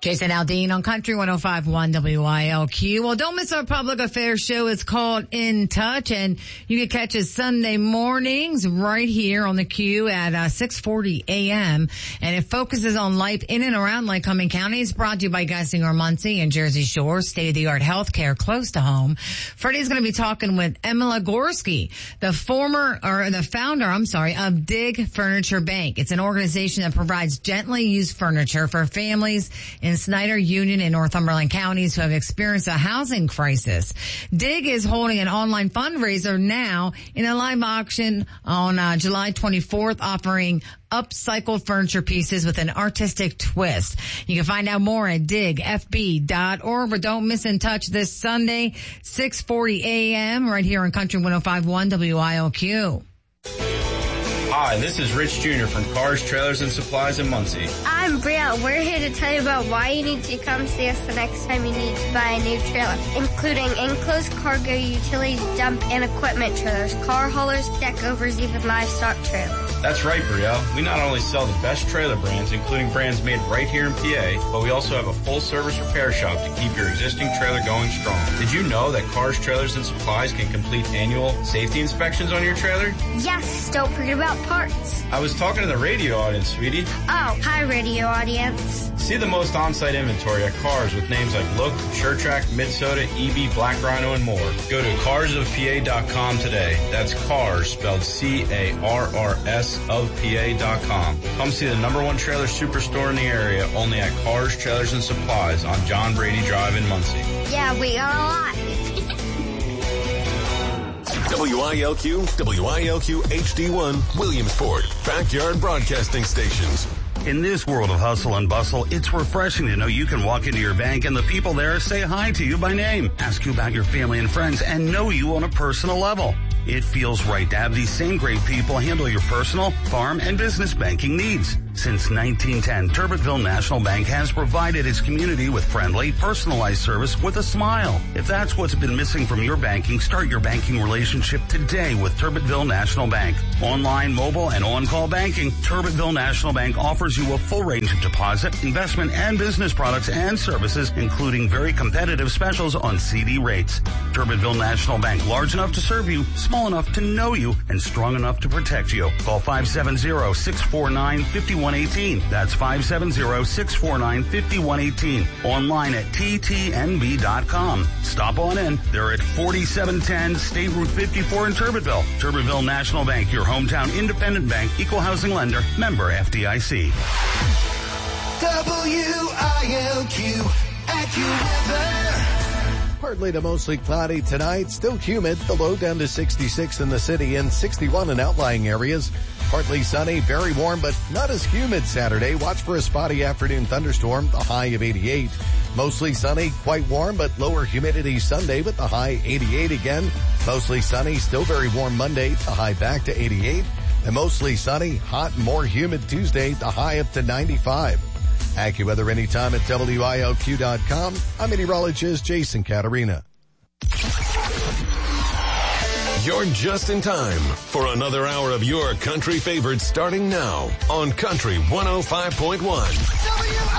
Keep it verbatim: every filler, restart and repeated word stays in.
Jason Aldean on Country one oh five point one W I L Q. Well, don't miss our public affairs show. It's called In Touch, and you can catch us Sunday mornings right here on the Q at uh, six forty a.m. And it focuses on life in and around Lycoming County. It's brought to you by Geisinger Muncie and Jersey Shore, state-of-the-art healthcare close to home. Freddie's going to be talking with Emma Gorski, the former, or the founder, I'm sorry, of Dig Furniture Bank. It's an organization that provides gently used furniture for families in Snyder, Union, and Northumberland counties who have experienced a housing crisis. Dig is holding an online fundraiser now in a live auction on uh, July twenty-fourth, offering upcycled furniture pieces with an artistic twist. You can find out more at dig f b dot org, but don't miss In Touch this Sunday, six forty a.m. right here on Country one oh five point one W I L Q. Hi, this is Rich Junior from Cars, Trailers, and Supplies in Muncie. I'm Brielle. We're here to tell you about why you need to come see us the next time you need to buy a new trailer, including enclosed cargo, utility dump, and equipment trailers, car haulers, deck overs, even livestock trailers. That's right, Brielle. We not only sell the best trailer brands, including brands made right here in P A, but we also have a full-service repair shop to keep your existing trailer going strong. Did you know that Cars, Trailers, and Supplies can complete annual safety inspections on your trailer? Yes, don't forget about parts. I was talking to the radio audience, sweetie. Oh, hi, radio audience. See the most on-site inventory at Cars with names like Look, SureTrack, Midsoda, E B, Black Rhino, and more. Go to cars of P A dot com today. That's Cars, spelled C A R R S of P A dot com. Come see the number one trailer superstore in the area, only at Cars, Trailers, and Supplies on John Brady Drive in Muncie. Yeah, we got a lot. W I L Q, W I L Q H D one, Williamsport, Backyard Broadcasting Stations. In this world of hustle and bustle, it's refreshing to know you can walk into your bank and the people there say hi to you by name, ask you about your family and friends, and know you on a personal level. It feels right to have these same great people handle your personal, farm, and business banking needs. Since nineteen ten, Turbitville National Bank has provided its community with friendly, personalized service with a smile. If that's what's been missing from your banking, start your banking relationship today with Turbitville National Bank. Online, mobile, and on-call banking, Turbitville National Bank offers you a full range of deposit, investment, and business products and services, including very competitive specials on C D rates. Turbitville National Bank, large enough to serve you, small enough to know you, and strong enough to protect you. Call five seven zero, six four nine, five one one eight. That's five seven zero, six four nine, five one one eight. Online at T T N B dot com. Stop on in. They're at forty-seven ten State Route fifty-four in Turbitville. Turbitville National Bank, your hometown independent bank, equal housing lender, member F D I C. W I L Q AccuWeather. Partly to mostly cloudy tonight. Still humid. The low down to sixty-six in the city and sixty-one in outlying areas. Partly sunny, very warm, but not as humid Saturday. Watch for a spotty afternoon thunderstorm, the high of eighty-eight. Mostly sunny, quite warm, but lower humidity Sunday with the high eighty-eight again. Mostly sunny, still very warm Monday, the high back to eighty-eight. And mostly sunny, hot and more humid Tuesday, the high up to ninety-five. AccuWeather anytime at W I L Q dot com. I'm meteorologist Jason Caterina. You're just in time for another hour of your country favorites starting now on Country one oh five point one.